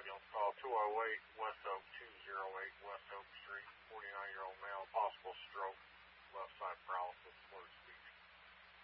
ambulance call 208 West Oak, 208 West Oak Street, 49-year-old male, possible stroke, left side paralysis.